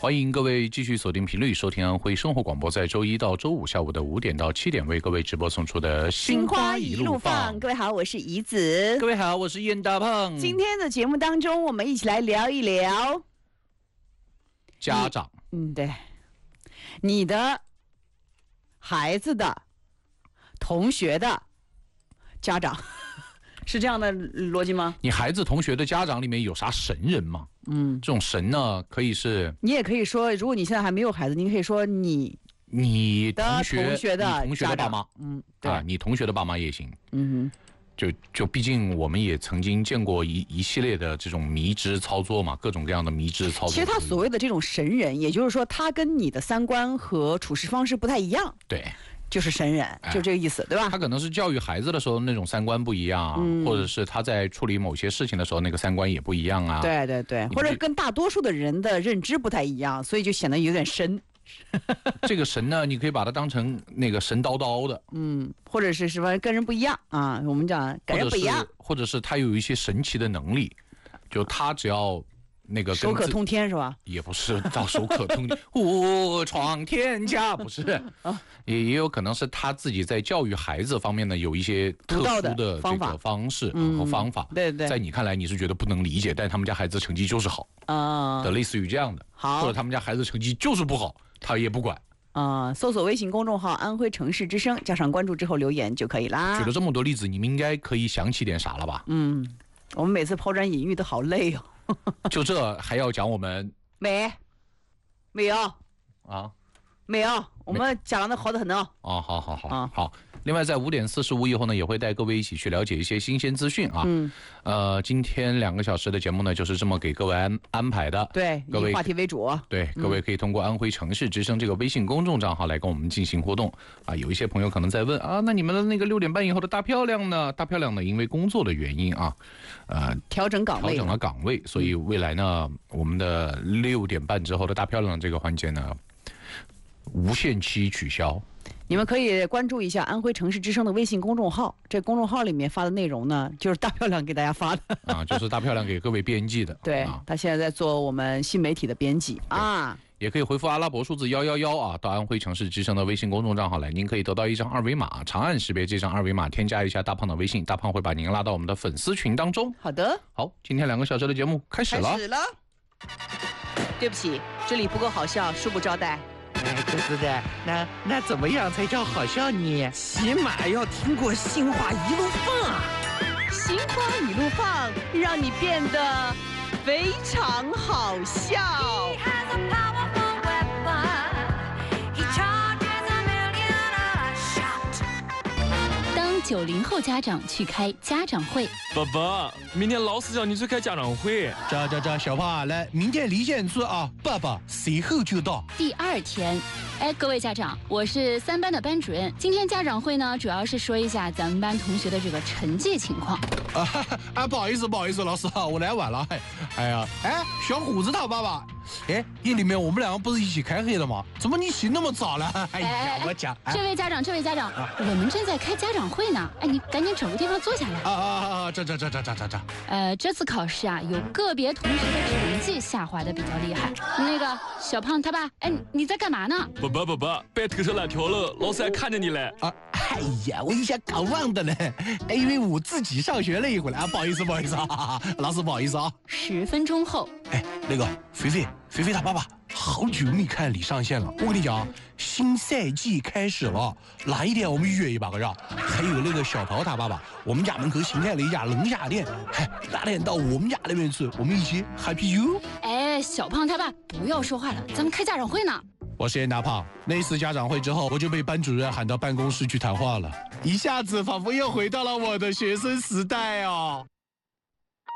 欢迎各位继续锁定频率收听安徽生活广播，在周一到周五下午的5点到7点为各位直播送出的心花一路放。各位好，我是怡子。 各位好，我是燕大胖。 今天的节目当中，我们一起来聊一聊家长。 对，你的孩子的同学的家长。是这样的逻辑吗？ 你孩子同学的家长里面有啥神人吗？这种神呢，可以是你也可以说，如果你现在还没有孩子，你可以说你同学的爸妈， 对你同学的爸妈也行。就毕竟我们也曾经见过一系列的这种迷之操作嘛，各种各样的迷之操作。 其实他所谓的这种神人，也就是说他跟你的三观和处事方式不太一样。 对。 就是神人，就这个意思，对吧？ 他可能是教育孩子的时候那种三观不一样，或者是他在处理某些事情的时候那个三观也不一样啊。 对对对，或者跟大多数的人的认知不太一样，所以就显得有点神。 这个神呢，你可以把它当成那个神叨叨的， 或者是什么跟人不一样啊？我们讲跟人不一样， 或者是他有一些神奇的能力，就他只要。那个手可通天是吧？ 也不是到手可通天，闯天下不是，也有可能是他自己在教育孩子方面呢有一些特殊的这个方式和方法。 对对， 在你看来你是觉得不能理解，但他们家孩子成绩就是好的，类似于这样的。或者他们家孩子成绩就是不好，他也不管。 搜索微信公众号安徽城市之声，加上关注之后留言就可以啦。 举了这么多例子，你们应该可以想起点啥了吧？ 我们每次抛砖引玉都好累哦。 就这还要讲我们没有啊？ 没有，我们讲的好得很哦。 好。另外，在5点45以后呢，也会带各位一起去了解一些新鲜资讯啊。今天2个小时的节目呢，就是这么给各位安排的。 对， 各位以话题为主。 对，各位可以通过安徽城市之声这个微信公众账号来跟我们进行互动啊。有一些朋友可能在问啊，那你们的那个6点半以后的大漂亮呢？大漂亮呢，因为工作的原因啊， 调整了岗位，所以未来呢，我们的6点半之后的大漂亮这个环节呢，无限期取消。 你们可以关注一下安徽城市之声的微信公众号，这公众号里面发的内容呢，就是大漂亮给大家发的就是大漂亮给各位编辑的。 对，他现在在做我们新媒体的编辑啊。 也可以回复阿拉伯数字111啊，到安徽城市之声的微信公众账号来，您可以得到一张2维码，长按识别这张2维码，添加一下大胖的微信，大胖会把您拉到我们的粉丝群当中。 好的， 好，今天2个小时的节目开始了。 对不起，这里不够好笑，恕不招待。 哥斯的，那怎么样才叫好笑呢？ 起码要听过心花一路放啊！ 心花一路放，让你变得非常好笑。 90后家长去开家长会。 爸爸，明天老师叫你去开家长会。 这，小胖来，明天离间字啊，爸爸随后就到。 第2天，各位家长，我是3班的班主任。今天家长会呢，主要是说一下咱们班同学的这个成绩情况。 不好意思，老师啊，我来晚了。小虎子他爸爸，夜里面我们2个不是一起开会的吗？怎么你起那么早了？我讲， 这位家长，我们正在开家长会呢。你赶紧找个地方坐下来。这次考试啊，有个别同学的成绩下滑的比较厉害。那个小胖他爸，你在干嘛呢？ 爸爸，别偷偷懒跳了，老师还看着你嘞。 我一下刚忘的呢，因为我自己上学了一会儿不好意思啊，老师不好意思啊。 10分钟后， 那个菲菲他爸爸，好久没看你上线了。我跟你讲，新赛季开始了，哪一天我们约一把个让？还有那个小桃他爸爸，我们家门口新开了一家龙虾店，哪天到我们家那边去，我们一起 happy you。 小胖他爸不要说话了，咱们开家长会呢。 我是大胖，那次家长会之后，我就被班主任喊到办公室去谈话了，一下子仿佛又回到了我的学生时代哦。